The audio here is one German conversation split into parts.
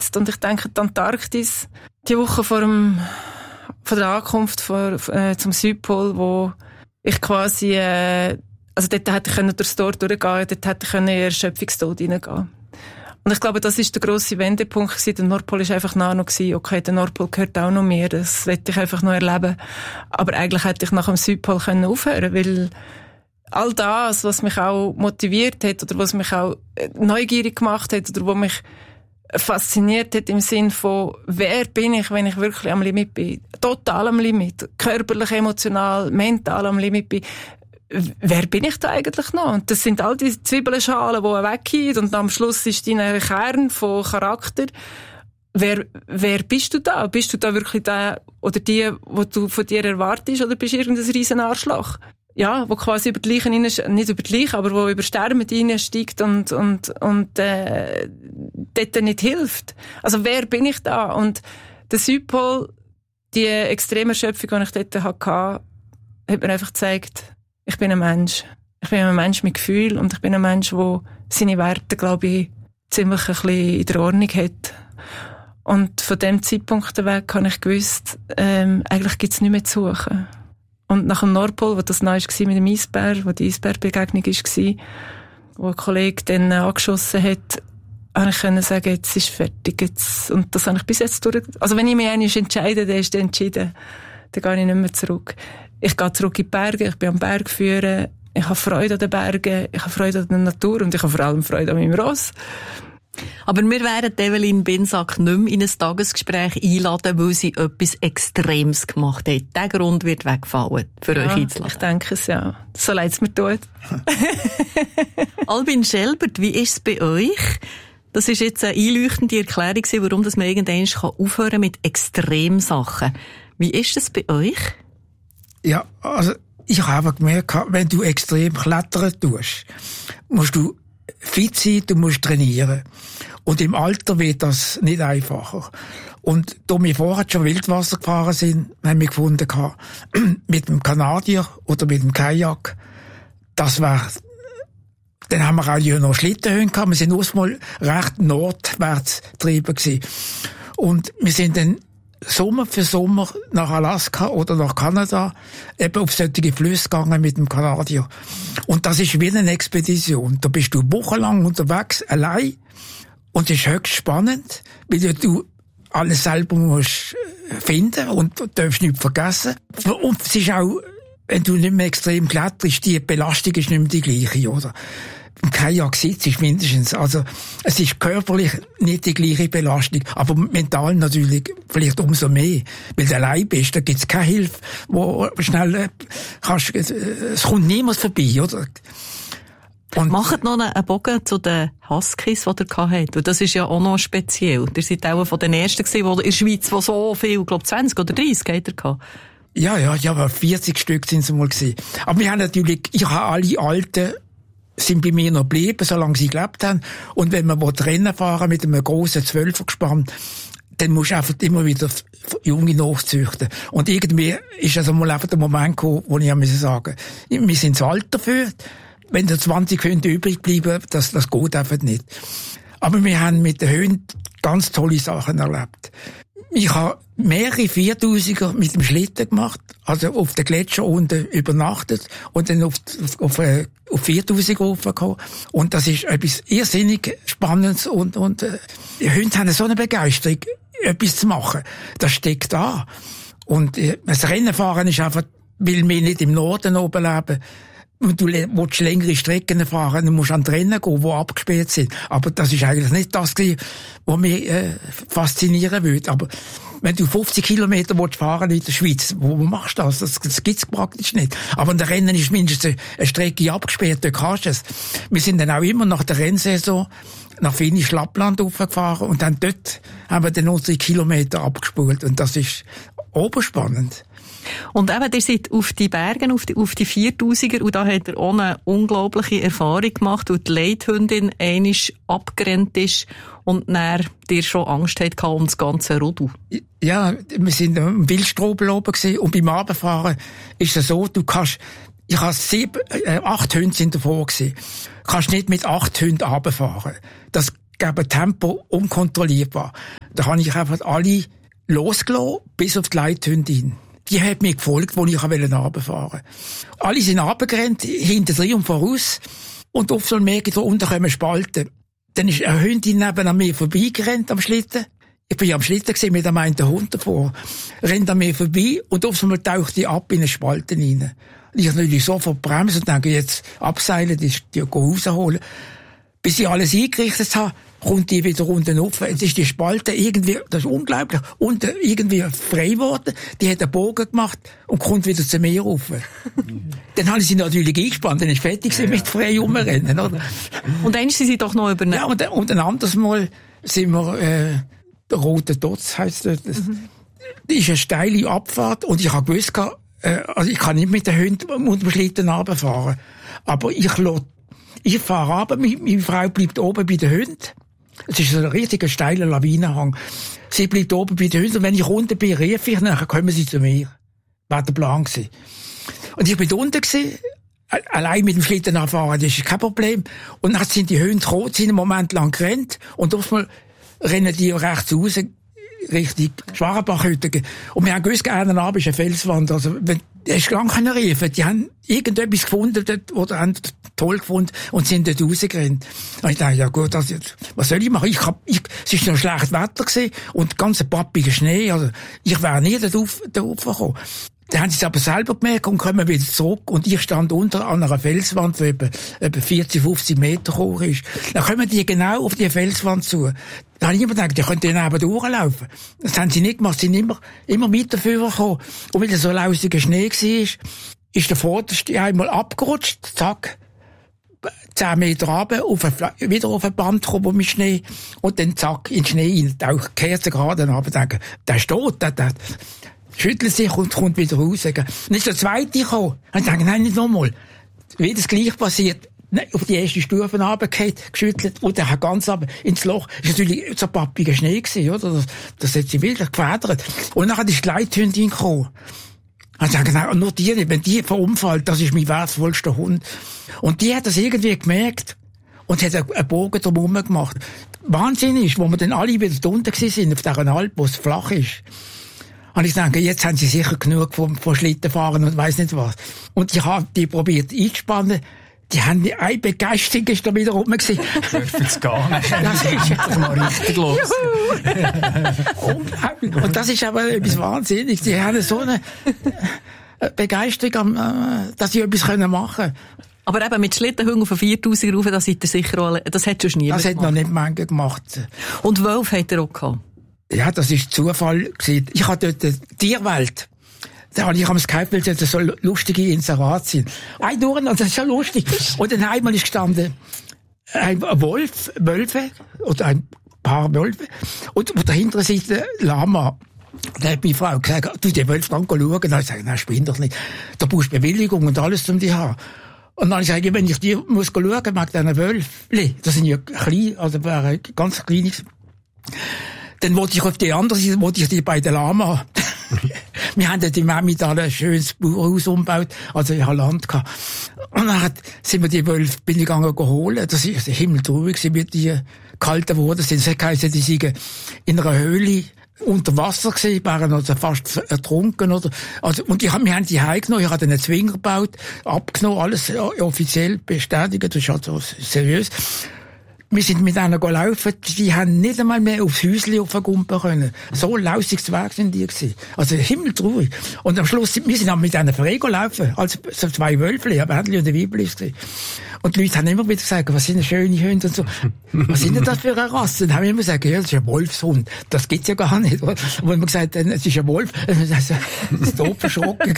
jetzt. Und ich denke, die Antarktis, die Woche von der Ankunft zum Südpol, wo ich quasi, also dort hätte ich durchs Tor durchgehen, dort hätte ich in den Erschöpfungstod reingehen. Und ich glaube, das ist der grosse Wendepunkt gewesen. Der Nordpol ist einfach nah noch gewesen. Okay, der Nordpol gehört auch noch mir. Das wollte ich einfach noch erleben. Aber eigentlich hätte ich nach dem Südpol aufhören können, weil all das, was mich auch motiviert hat oder was mich auch neugierig gemacht hat oder was mich fasziniert hat im Sinn von, wer bin ich, wenn ich wirklich am Limit bin? Total am Limit. Körperlich, emotional, mental am Limit bin. Wer bin ich da eigentlich noch? Und das sind all die Zwiebelschalen, die weggehen und am Schluss ist dein Kern von Charakter. Wer bist du da? Bist du da wirklich der oder die, wo du von dir erwartest, oder bist du irgendein riesen Arschloch? Ja, wo quasi über die Leichen nicht über die Leichen, aber wo über Sterben reinsteigt und dort nicht hilft. Also wer bin ich da? Und der Südpol, die extreme Erschöpfung, die ich dort hatte, hat mir einfach gezeigt, ich bin ein Mensch. Ich bin ein Mensch mit Gefühl und ich bin ein Mensch, der seine Werte, glaube ich, ziemlich ein bisschen in der Ordnung hat. Und von dem Zeitpunkt weg habe ich gewusst, eigentlich gibt es nichts mehr zu suchen. Und nach dem Nordpol, wo das neu war mit dem Eisbär, wo die Eisbärbegegnung war, wo ein Kollege dann angeschossen hat, habe ich können sagen, jetzt ist fertig. Jetzt. Und das habe ich bis jetzt durch. Also wenn ich mich einmal entscheide, dann ist es entschieden. Dann gehe ich nicht mehr zurück. Ich gehe zurück in die Berge, ich bin am Berg führen, ich habe Freude an den Bergen, ich habe Freude an der Natur und ich habe vor allem Freude an meinem Ross. Aber wir werden Evelyn Binsack nicht mehr in ein Tagesgespräch einladen, weil sie etwas Extremes gemacht hat. Der Grund wird wegfallen, für euch einzuladen. Ich denke es, ja. So leid es mir tut. Albin Schelbert, wie ist es bei euch? Das ist jetzt eine einleuchtende Erklärung, warum man irgendwann aufhören kann mit Extremsachen. Wie ist es bei euch? Ja, also ich habe einfach gemerkt, wenn du extrem klettern tust, musst du fit sein, du musst trainieren. Und im Alter wird das nicht einfacher. Und da wir vorher schon Wildwasser gefahren sind, haben wir gefunden, mit dem Kanadier oder mit dem Kajak, das war, dann haben wir auch ja noch Schlittenhöhen gehabt, wir sind ausmal recht nordwärts getrieben gewesen. Und wir sind dann Sommer für Sommer nach Alaska oder nach Kanada eben auf solche Flüsse gegangen mit dem Kanadier. Und das ist wie eine Expedition. Da bist du wochenlang unterwegs, allein. Und es ist höchst spannend, weil du alles selber musst finden und du darfst nichts vergessen. Und es ist auch, wenn du nicht mehr extrem kletterst, die Belastung ist nicht mehr die gleiche, oder? Im Kajak sitzt ist mindestens. Also, es ist körperlich nicht die gleiche Belastung, aber mental natürlich vielleicht umso mehr. Weil du allein bist, da gibt's keine Hilfe, wo schnell kannst, es kommt niemand vorbei, oder? Und macht noch einen Bogen zu den Huskies, die ihr hattet. Und das ist ja auch noch speziell. Ihr seid auch von den ersten gewesen, die in der Schweiz, die so viel, glaube 20 oder 30 hatten. Ja, aber 40 Stück sind es mal gewesen. Aber wir haben natürlich, ich habe alle Alten, sind bei mir noch geblieben, solange sie gelebt haben. Und wenn man Rennen fahren mit einem grossen 12er-Gespann, dann musst du einfach immer wieder Junge nachzüchten. Und irgendwie ist also mal einfach der Moment gekommen, wo ich sagen musste, wir sind zu alt dafür. Wenn da 20 Hunde übrig bleiben, das geht einfach nicht. Aber wir haben mit den Hunden ganz tolle Sachen erlebt. Ich habe mehrere 4000er mit dem Schlitten gemacht, also auf den Gletscher unten übernachtet und dann auf 4000 raufgekommen. Und das ist etwas irrsinnig Spannendes und die Hunde haben so eine Begeisterung, etwas zu machen. Das steckt da. Und das Rennenfahren ist einfach, weil wir nicht im Norden oben leben, und du willst längere Strecken fahren, dann musst du an die Rennen gehen, die abgesperrt sind. Aber das ist eigentlich nicht das, was mich faszinieren würde. Aber wenn du 50 Kilometer fahren in der Schweiz, wo machst du das? Das gibt's praktisch nicht. Aber an den Rennen ist mindestens eine Strecke abgesperrt, dort kannst du es. Wir sind dann auch immer nach der Rennsaison nach Finnisch-Lappland hochgefahren und haben wir dann unsere Kilometer abgespult. Und das ist oberspannend. Und eben, ihr seid auf die Bergen, auf die 4000er, und da hat er auch eine unglaubliche Erfahrung gemacht, weil die Leithündin einmal abgerannt ist und dann dir schon Angst hatte um das ganze Rudel. Ja, wir sind im Wildstrobel oben gewesen, und beim Abfahren ist es so, ich habe 8 Hunde sind davor gewesen. Du kannst nicht mit 8 Hunden runterfahren. Das gäbe Tempo unkontrollierbar. Da habe ich einfach alle losgelassen, bis auf die Leithündin. Die hat mir gefolgt, wo ich runterfahren wollte. Alle sind runtergerannt, hinter drin und voraus. Und oft soll merken, da unten kommen Spalten. Dann ist eine Hündin neben an mir vorbeigerannt am Schlitten. Ich bin am Schlitten gesehen, mit einem Hund davor. Rennt an mir vorbei und oft mal taucht die ab in eine Spalte rein. Ich habe natürlich sofort bremsen und denke, jetzt abseilen, die rausholen. Bis ich alles eingerichtet habe, kommt die wieder unten rauf. Jetzt ist die Spalte irgendwie, das ist unglaublich, unten irgendwie frei geworden. Die hat einen Bogen gemacht und kommt wieder zu mir rauf. Dann habe ich sie natürlich eingespannt, dann ist fertig mit frei rumrennen, oder? Und dann sind sie doch noch übernehmen. Ja, und ein anderes Mal sind wir, der Rote Dotz heisst das. Das ist eine steile Abfahrt und ich habe gewusst, also ich kann nicht mit den Hunden unter dem Schlitten runterfahren. Aber ich fahre runter, meine Frau bleibt oben bei den Hunden. Es ist so ein richtiger steiler Lawinenhang. Sie bleibt oben bei den Hunden und wenn ich unten bin, rufe ich, dann kommen sie zu mir. War der Plan gewesen. Und ich bin unten gewesen, allein mit dem Schlitten anfahren, das ist kein Problem. Und dann sind die Hunde gekommen, sind einen Moment lang gerannt und oftmals rennen die rechts raus, Richtung Schwarenbachhütte. Und wir haben gewusst, einer Abend ist eine Felswand. Also, du hast gar nicht rufen. Die haben irgendetwas gefunden dort, oder haben toll gefunden und sind dort rausgerannt. Und ich dachte, ja gut, also, was soll ich machen? Es ist noch schlecht Wetter gewesen und ganz pappiger Schnee. Also, ich wäre nie darauf gekommen. Dann haben sie es aber selber gemerkt und kommen wieder zurück. Und ich stand unter an einer Felswand, die etwa 40, 50 Meter hoch ist. Dann kommen die genau auf die Felswand zu. Da habe ich immer gedacht, die könnten neben durchlaufen. Das haben sie nicht gemacht. Sie sind immer weiter vorgekommen. Und weil so lausiger Schnee war, ist der Vorderste einmal abgerutscht, zack, 10 Meter runter, wieder auf ein Band gekommen mit Schnee. Und dann zack, in den Schnee rein, Kerzen gerade runter, denken, der ist tot, der schüttelt sich und kommt wieder raus. Dann ist der Zweite gekommen. Und ich dachte, nein, nicht nochmal. Wie das gleich passiert. Auf die erste Stufe runtergefallen, geschüttelt, und er hat ganz runter ins Loch. Das war natürlich so pappiger Schnee gewesen, oder? Das hat sie wirklich gefedert. Und dann ist die Leithündin gekommen. Und ich dachte, nein, nur die, wenn die verunfallt, das ist mein wertvollster Hund. Und die hat das irgendwie gemerkt. Und hat einen Bogen drumherum gemacht. Wahnsinn ist, wo wir dann alle wieder unten sind, auf dieser Alp, wo es flach ist. Und ich denke, jetzt haben sie sicher genug von Schlittenfahren und weiss nicht was. Und ich habe die probiert einzuspannen. Die haben eine Begeisterung ist da wieder rum gewesen. Dürfen es gar nicht. Das ist doch mal richtig los. Und das ist aber etwas Wahnsinniges. Die haben so eine Begeisterung, dass sie etwas machen können. Aber eben mit Schlittenhunden auf 4000 rauf, das seid ihr sicher auch, das hat schon niemand gemacht. Das hat noch nicht manche gemacht. Und Wölfe hat er auch gehabt? Ja, das ist Zufall gewesen. Ich hatte dort die Tierwelt. Da habe ich am Skype, weil es so lustige Inserate sind. Das ist so lustig. Und dann einmal ist gestanden, ein Wölfe, oder ein paar Wölfe, und auf der hinteren Seite Lama. Da hat meine Frau gesagt, du, die Wölfe schauen. Dann habe ich gesagt, nein, spinn doch nicht. Da brauchst du Bewilligung und alles, um die haben. Und dann habe ich gesagt, wenn ich die muss schauen, mag diesen Wölfe, das sind ja klein, also wäre ganz kleines. Dann wollte ich auf die andere Seite, wollte ich die bei der Lama. Wir haben dort im Emmental ein schönes Bauernhaus umgebaut, also ich habe Land gehabt. Und dann sind wir die Wölfe, bin ich gegangen holen. Das ist himmeltraurig, wie die gehalten worden sind. Das heisst, die sind in einer Höhle unter Wasser gewesen, waren also fast ertrunken, oder? Also, und wir haben die heimgenommen, ich habe einen Zwinger gebaut, abgenommen, alles offiziell bestätigt, das ist also seriös. Wir sind mit einer gelaufen, die haben nicht einmal mehr aufs Häuschen aufgumpen können. So lausiges Weg sind die gewesen. Also himmeltraurig. Und am Schluss, wir sind dann mit einer frei gelaufen, als so 2 Wölfle, ein Mädchen und ein Weibchen gewesen. Und die Leute haben immer wieder gesagt, was sind denn schöne Hunde und so. Was sind denn das für eine Rasse? Und haben immer gesagt, ja, das ist ein Wolfshund. Das gibt's ja gar nicht. Und wenn man gesagt hat, es ist ein Wolf, das ist doof verschrocken.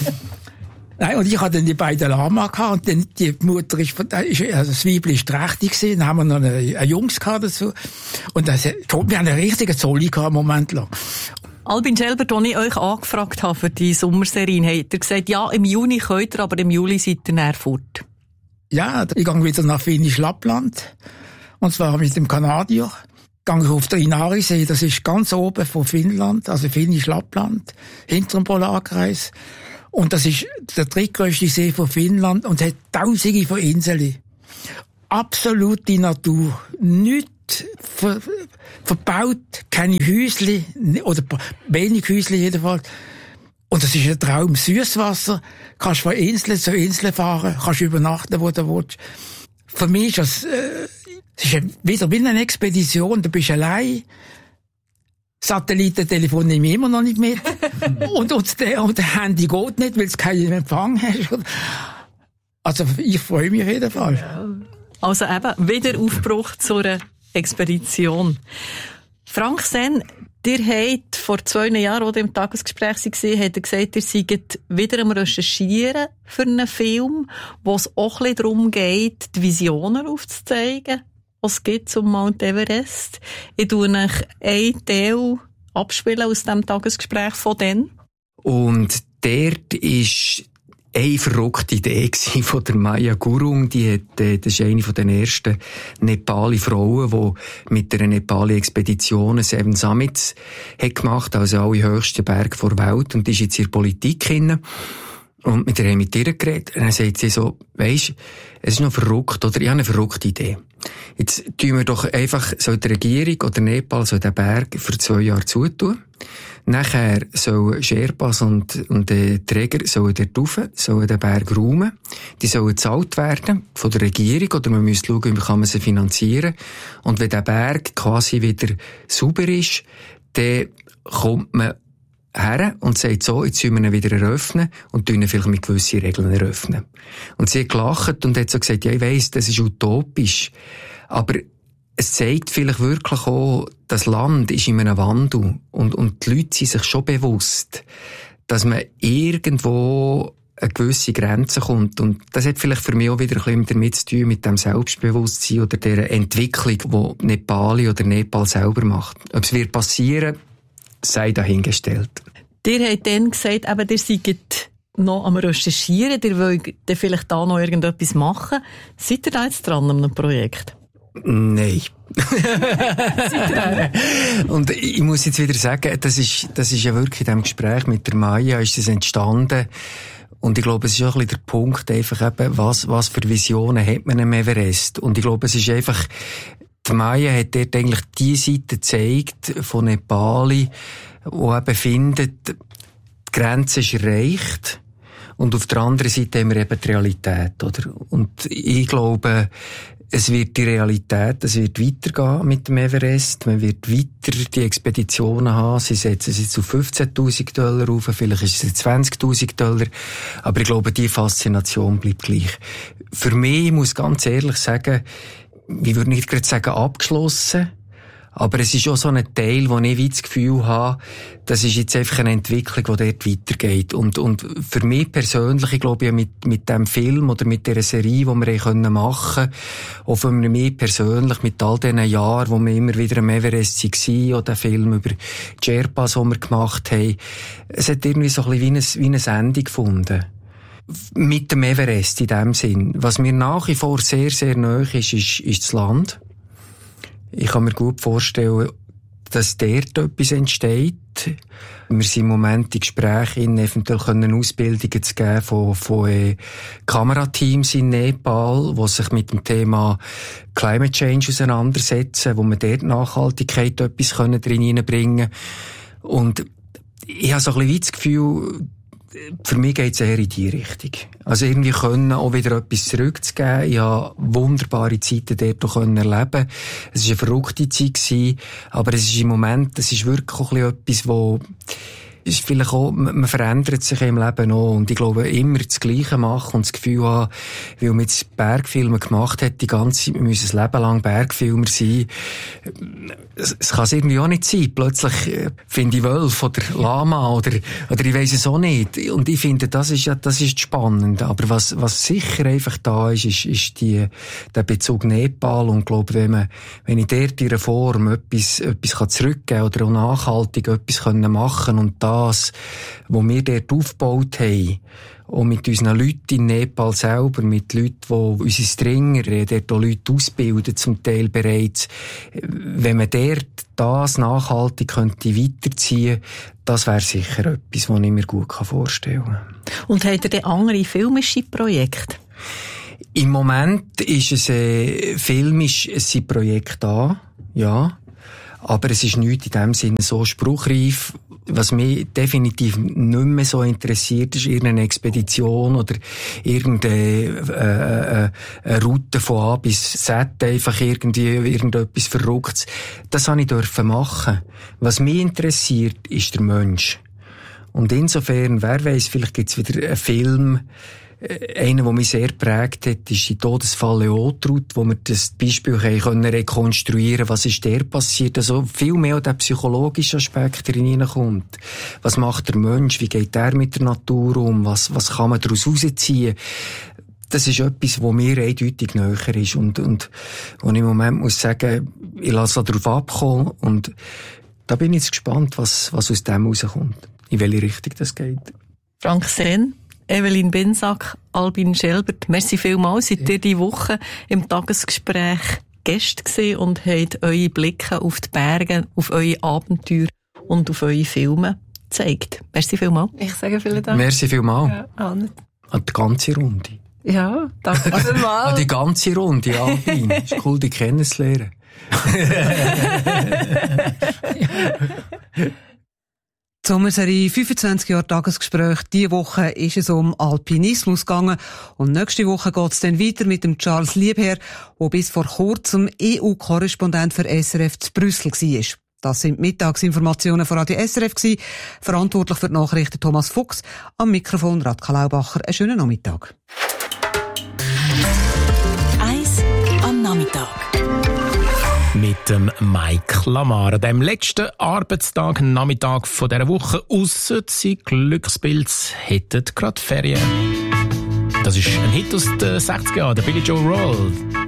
Nein, und ich hatte dann die beiden Lama gehabt, und dann die Mutter also das Weibchen ist trächtig gewesen, dann haben wir noch einen Jungs gehabt dazu. Und wir haben einen richtigen Zolli gehabt, einen Moment lang. Albin Schelbert, als ich euch angefragt habe für die Sommerserien, habt ihr gesagt, ja, im Juni könnt ihr, aber im Juli seid ihr näher fort. Ja, ich gehe wieder nach Finnisch Lappland. Und zwar mit dem Kanadier. Gehe ich auf den Inarisee, das ist ganz oben von Finnland, also Finnisch Lappland, hinter dem Polarkreis. Und das ist der drittgrößte See von Finnland und hat Tausende von Inseln. Absolute Natur. Nichts nichts verbaut, keine Häusli, oder wenig Häusli jedenfalls. Und das ist ein Traum. Süßwasser, kannst von Insel zu Insel fahren, kannst übernachten, wo du willst. Für mich ist das, es ist wieder wie eine Expedition, du bist allein. Satellitentelefon nehme ich immer noch nicht mit. und der Handy geht nicht, weil es keinen Empfang hast. Also, ich freue mich auf jeden Fall. Also eben, Wiederaufbruch zu einer Expedition. Frank Senn, ihr habt vor 2 Jahren, als ihr im Tagesgespräch war, habt ihr gesagt, ihr seid wieder am Recherchieren für einen Film, wo es auch ein bisschen darum geht, die Visionen aufzuzeigen, was es gibt zum Mount Everest. Ich tue euch einen Teil abspielen aus diesem Tagesgespräch von dann. Und dort ist eine verrückte Idee von der Maya Gurung. Das ist eine von den ersten Nepali-Frauen, die mit einer Nepali-Expedition 7 Summits hat gemacht, also alle höchsten Berge der Welt, und die ist jetzt in der Politik hinein. Und mit ihr geredet, und dann sagt sie so, weisst, es ist noch verrückt, oder? Ich habe eine verrückte Idee. Jetzt tun wir doch einfach, soll die Regierung oder Nepal soll den Berg für 2 Jahre zutun. Nachher sollen Sherpas und Träger sollen dort rauf, sollen den Berg räumen. Die sollen gezahlt werden von der Regierung, oder man müsste schauen, wie kann man sie finanzieren. Und wenn der Berg quasi wieder sauber ist, dann kommt man her und sagt so, jetzt sollen wir ihn wieder eröffnen und tun ihn vielleicht mit gewissen Regeln eröffnen. Und sie hat gelacht und hat so gesagt, ja, ich weiss, das ist utopisch, aber es zeigt vielleicht wirklich auch, das Land ist in einem Wandel und die Leute sind sich schon bewusst, dass man irgendwo eine gewisse Grenze kommt. Und das hat vielleicht für mich auch wieder ein bisschen damit zu tun, mit dem Selbstbewusstsein oder der Entwicklung, die Nepali oder Nepal selber macht. Ob es wird passieren, sei dahingestellt. Ihr habt dann gesagt, eben, ihr seid noch am Recherchieren, ihr wollt vielleicht da noch irgendetwas machen. Seid ihr da jetzt dran an einem Projekt? Nein. Und ich muss jetzt wieder sagen, das ist ja wirklich in diesem Gespräch mit der Maya ist das entstanden. Und ich glaube, es ist auch ein bisschen der Punkt, einfach eben, was für Visionen hat man am Everest. Und ich glaube, es ist einfach, die Maya hat dort eigentlich die Seite gezeigt von Nepali, wo eben findet, die Grenze ist erreicht. Und auf der anderen Seite haben wir eben die Realität, oder? Und ich glaube, es wird die Realität, es wird weitergehen mit dem Everest, man wird weiter die Expeditionen haben, sie setzen es jetzt auf $15.000 rauf, vielleicht ist es $20.000, aber ich glaube, die Faszination bleibt gleich. Für mich, ich muss ganz ehrlich sagen, ich würde nicht gerade sagen abgeschlossen, aber es ist auch so ein Teil, wo ich das Gefühl habe, das ist jetzt einfach eine Entwicklung, die dort weitergeht. Und für mich persönlich, ich glaube ja mit dem Film oder mit dieser Serie, die wir machen können, auch für mich persönlich mit all diesen Jahren, wo wir immer wieder am Everest waren, oder den Film über die Sherpas, den wir gemacht haben, es hat irgendwie so ein bisschen wie eine Sendung gefunden. Mit dem Everest in dem Sinn. Was mir nach wie vor sehr, sehr nahe ist das Land. Ich kann mir gut vorstellen, dass dort etwas entsteht. Wir sind im Moment in Gesprächen, eventuell Ausbildungen zu geben von Kamerateams in Nepal, die sich mit dem Thema Climate Change auseinandersetzen, wo man dort Nachhaltigkeit etwas drin hineinbringen können. Und ich habe so ein bisschen das Gefühl, für mich geht es eher in die Richtung. Also irgendwie können auch wieder etwas zurückzugeben. Ich habe wunderbare Zeiten dort auch erleben. Es war eine verrückte Zeit gewesen, aber es ist im Moment, es ist wirklich auch etwas, wo ist vielleicht auch, man verändert sich im Leben auch. Und ich glaube, immer das Gleiche machen und das Gefühl haben, weil man jetzt Bergfilme gemacht hat, die ganze Zeit, wir müssen ein Leben lang Bergfilmer sein. Es kann es irgendwie auch nicht sein. Plötzlich finde ich Wölfe oder Lama oder ich weiss es auch nicht. Und ich finde, das ist spannend. Aber was sicher einfach da ist der Bezug Nepal. Und ich glaube, wenn ich dort in einer Form etwas zurückgeben kann oder auch nachhaltig etwas machen können und das, was wir dort aufgebaut haben, und mit unseren Leuten in Nepal selber, mit Leuten, die unsere Stringer, dort auch Leute ausbilden, zum Teil bereits, wenn man dort das nachhaltig könnte weiterziehen, das wäre sicher etwas, was ich mir gut vorstellen kann. Und habt ihr denn andere filmische Projekte? Im Moment ist es filmisch, es sind Projekte da. ja. Aber es ist nichts in dem Sinne so spruchreif. Was mich definitiv nicht mehr so interessiert, ist irgendeine Expedition oder irgendeine Route von A bis Z, einfach irgendetwas Verrücktes. Das habe ich dürfen machen. Was mich interessiert, ist der Mensch. Und insofern, wer weiss, vielleicht gibt's wieder einen Film. Einer, der mich sehr geprägt hat, ist die Todesfall Leotrud, wo wir das Beispiel können rekonstruieren, was ist der passiert. Also viel mehr der psychologische Aspekt hineinkommt. Was macht der Mensch? Wie geht der mit der Natur um? Was kann man daraus herausziehen? Das ist etwas, wo mir eindeutig näher ist und wo ich im Moment muss sagen, ich lasse darauf abkommen und da bin ich jetzt gespannt, was aus dem rauskommt. In welche Richtung das geht. Frank Sehn, Evelyn Binsack, Albin Schelbert, merci vielmals. Seid ihr diese Woche im Tagesgespräch Gäste gewesen und habt eure Blicke auf die Berge, auf eure Abenteuer und auf eure Filme gezeigt. Merci vielmals. Ich sage vielen Dank. Merci vielmals. Ja, Anne. An die ganze Runde. Ja, danke vielmals. An die ganze Runde, Albin. Ist cool, dich kennenzulernen. Die Sommerserie 25 Jahre Tagesgespräch. Diese Woche ist es um Alpinismus gegangen. Und nächste Woche geht es dann weiter mit dem Charles Liebherr, der bis vor kurzem EU-Korrespondent für SRF zu Brüssel war. Das sind die Mittagsinformationen von Radio SRF gewesen. Verantwortlich für die Nachrichten Thomas Fuchs. Am Mikrofon Radka Laubacher. Einen schönen Nachmittag. 1 am Nachmittag. Mit dem Mike Lamar, an dem letzten Arbeitstag, Nachmittag von dieser Woche, ausser sie Glückspilz hätten gerade Ferien. Das ist ein Hit aus den 60er Jahren, der Billy Joe Roll.